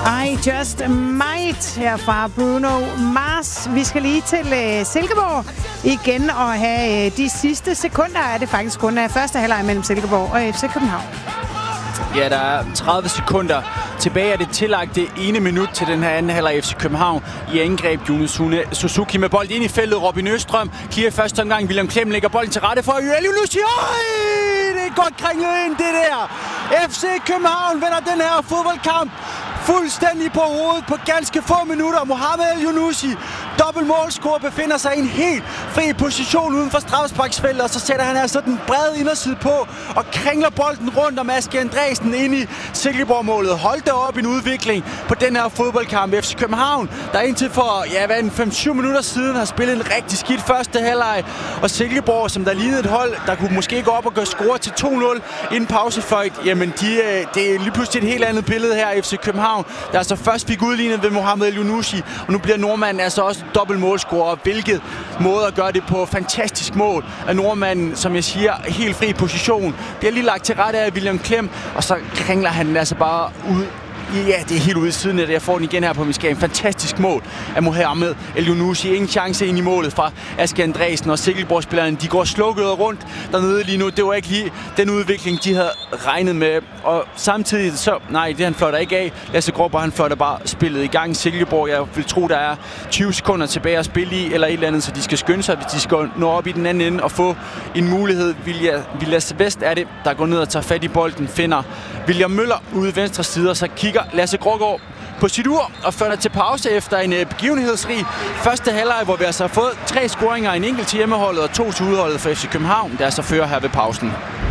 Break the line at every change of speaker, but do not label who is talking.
I Just Might her fra Bruno Mars. Vi skal lige til Silkeborg igen og have de sidste sekunder. Er det faktisk kun af første halvleg mellem Silkeborg og FC København.
Ja, der er 30 sekunder tilbage af det tillagte ene minut til den her anden halvleg. FC København i angreb. Jonas Suzuki med bold ind i feltet. Robin Østrøm clear første omgang. William Klem lægger bolden til rette for El Younoussi. Det er godt kringlet ind, det der. FC København vinder den her fodboldkamp fuldstændig på hovedet på ganske få minutter. Mohamed El Younoussi, dobbeltmålscorer, befinder sig i en helt fri position uden for straffesparksfeltet, og så sætter han altså den brede inderside på og kringler bolden rundt om Aske Andresen ind i Silkeborg-målet. Hold da op en udvikling på den her fodboldkamp. FC København, der indtil for 5-7 minutter siden har spillet en rigtig skidt første halvleg, og Silkeborg, som der lignede et hold, der kunne måske gå op og gøre score til 2-0 inden pausefløjt, jamen det er lige pludselig et helt andet billede her i FC København, der altså først fik udlignet ved Mohamed El Younoussi, og nu bliver nordmanden altså også dobbelt målscorer. Hvilket måde at gøre det på. Fantastisk mål af nordmanden, som jeg siger, helt fri position. Det er lige lagt til rette af William Klem, og så kringler han den altså bare ud. Ja, det er helt ude i siden af det. Jeg får den igen her på min skærm. Fantastisk mål af Mohamed El Younoussi. Ingen chance ind i målet fra Aske Andresen, og Silkeborg-spillerne, de går slukket rundt dernede lige nu. Det var ikke lige den udvikling, de havde regnet med. Og samtidig så, nej, det han fløjter ikke af. Lasse Gråber, han fløjter bare spillet i gang. Silkeborg, jeg vil tro, der er 20 sekunder tilbage at spille i, eller et eller andet, så de skal skynde sig, hvis de skal nå op i den anden ende og få en mulighed. Vilas Vest er det, der går ned og tager fat i bolden, finder William Møller ude i venstre side, og så kigger Lasse Grågaard på sit ur og fører til pause efter en begivenhedsrig første halvleg, hvor vi altså har fået 3 scoringer, en enkelt til hjemmeholdet og 2 til udholdet for FC København, der så fører her ved pausen.